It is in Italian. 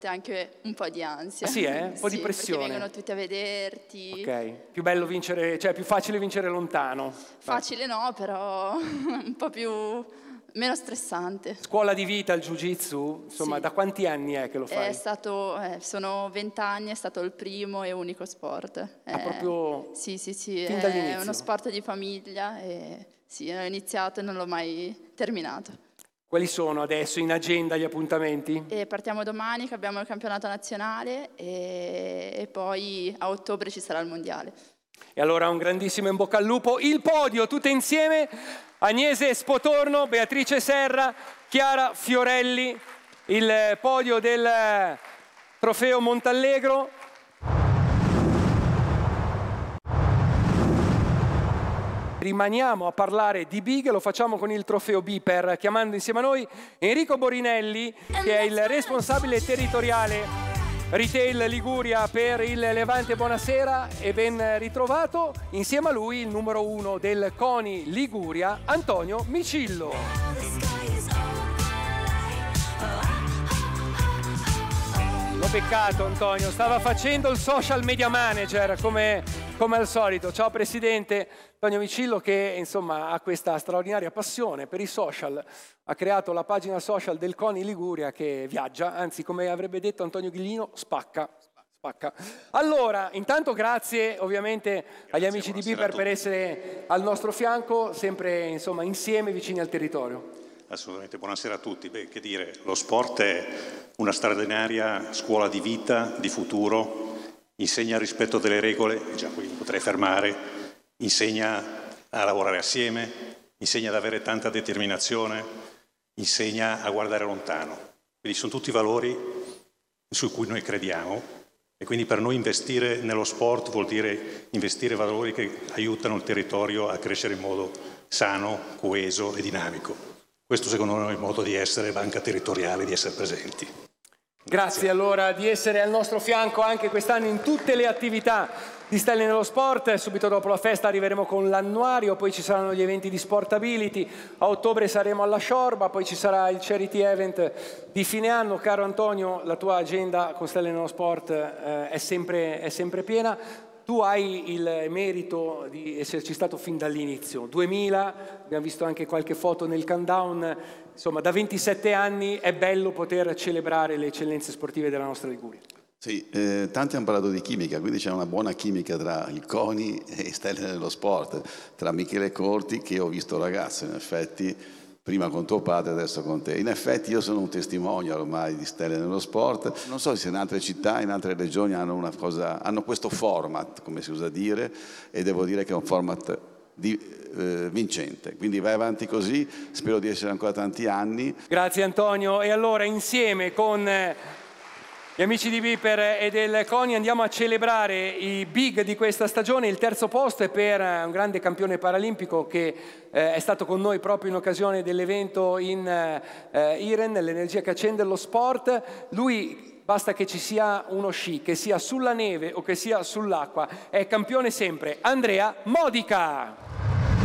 Anche un po' di ansia. Ah, sì, un po' di pressione. Perché vengono tutti a vederti. Ok, più bello vincere, cioè più facile vincere lontano. Facile no, però un po' meno stressante. Scuola di vita, il Jiu-Jitsu, insomma, Sì. da quanti anni è che lo fai? Sono 20 anni, è stato il primo e unico sport. Proprio Sì, fin è dall'inizio. uno sport di famiglia e sì, ho iniziato e non l'ho mai terminato. Quali sono adesso in agenda gli appuntamenti? E partiamo domani che abbiamo il campionato nazionale e poi a ottobre ci sarà il mondiale. E allora un grandissimo in bocca al lupo. Il podio, tutte insieme, Agnese Spotorno, Beatrice Serra, Chiara Fiorelli, il podio del trofeo Montallegro. Rimaniamo a parlare di big, lo facciamo con il trofeo Biper, chiamando insieme a noi Enrico Borinelli, che è il responsabile territoriale Retail Liguria per il Levante. Buonasera e ben ritrovato. Insieme a lui il numero 1 del CONI Liguria, Antonio Micillo. L'ho beccato Antonio, stava facendo il social media manager come al solito. Ciao Presidente. Antonio Micillo, che insomma ha questa straordinaria passione per i social, ha creato la pagina social del CONI Liguria che viaggia, anzi come avrebbe detto Antonio Ghiglino, spacca. Allora, intanto grazie ovviamente agli amici di Biper per essere al nostro fianco, sempre insomma insieme, vicini al territorio. Assolutamente, buonasera a tutti. Che dire, lo sport è una straordinaria scuola di vita, di futuro, insegna il rispetto delle regole, già qui mi potrei fermare, insegna a lavorare assieme, insegna ad avere tanta determinazione, insegna a guardare lontano. Quindi sono tutti valori su cui noi crediamo e quindi per noi investire nello sport vuol dire investire valori che aiutano il territorio a crescere in modo sano, coeso e dinamico. Questo secondo noi è il modo di essere banca territoriale, di essere presenti. Grazie allora di essere al nostro fianco anche quest'anno in tutte le attività di Stelle nello Sport. Subito dopo la festa arriveremo con l'annuario, poi ci saranno gli eventi di Sportability, a ottobre saremo alla Sciorba, poi ci sarà il charity event di fine anno. Caro Antonio, la tua agenda con Stelle nello Sport è sempre piena. Tu hai il merito di esserci stato fin dall'inizio, 2000, abbiamo visto anche qualche foto nel countdown, insomma da 27 anni è bello poter celebrare le eccellenze sportive della nostra Liguria. Sì, tanti hanno parlato di chimica, quindi c'è una buona chimica tra il CONI e Stelle nello Sport, tra Michele Corti, che ho visto ragazzo in effetti, prima con tuo padre, adesso con te. In effetti io sono un testimone ormai di Stelle nello Sport. Non so se in altre città, in altre regioni hanno questo format, come si usa dire, e devo dire che è un format vincente. Quindi vai avanti così, spero di essere ancora tanti anni. Grazie Antonio. E allora insieme con gli amici di Biper e del CONI andiamo a celebrare i big di questa stagione. Il terzo posto è per un grande campione paralimpico che è stato con noi proprio in occasione dell'evento in Iren, l'energia che accende lo sport. Lui basta che ci sia uno sci, che sia sulla neve o che sia sull'acqua, è campione sempre. Andrea Modica.